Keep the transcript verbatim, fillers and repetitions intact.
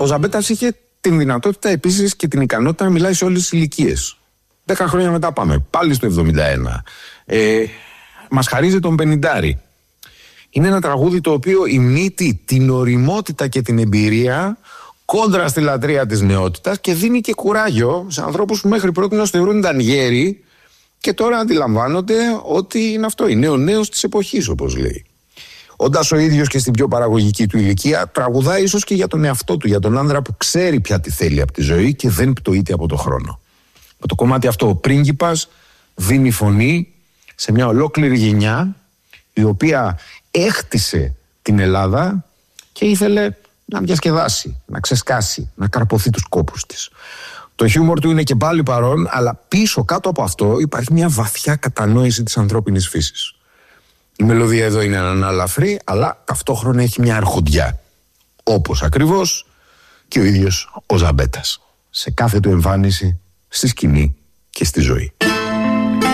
Ο Ζαμπέτας είχε την δυνατότητα επίσης και την ικανότητα να μιλάει σε όλες τις ηλικίες. Δέκα χρόνια μετά πάμε, πάλι στο εβδομήντα ένα. Ε, μας χαρίζει τον πενηντάρι. Είναι ένα τραγούδι το οποίο υμνείται την ωριμότητα και την εμπειρία κόντρα στη λατρεία της νεότητας και δίνει και κουράγιο σε ανθρώπους που μέχρι πρώτη να θεωρούν ήταν γέροι και τώρα αντιλαμβάνονται ότι είναι αυτό, είναι ο νέος της εποχής, όπως λέει. Όντας ο ίδιος και στην πιο παραγωγική του ηλικία, τραγουδάει ίσως και για τον εαυτό του, για τον άνδρα που ξέρει πια τι θέλει από τη ζωή και δεν πτωείται από το χρόνο. Με το κομμάτι αυτό ο πρίγκιπας δίνει φωνή σε μια ολόκληρη γενιά η οποία έχτισε την Ελλάδα και ήθελε να διασκεδάσει, να ξεσκάσει, να καρποθεί τους κόπους της. Το χιούμορ του είναι και πάλι παρόν, αλλά πίσω κάτω από αυτό υπάρχει μια βαθιά κατανόηση της ανθρώπινης φύσης. Η μελωδία εδώ είναι αναλαφρή, αλλά ταυτόχρονα έχει μια αρχοντιά. Όπως ακριβώς και ο ίδιος ο Ζαμπέτας. Σε κάθε του εμφάνιση, στη σκηνή και στη ζωή.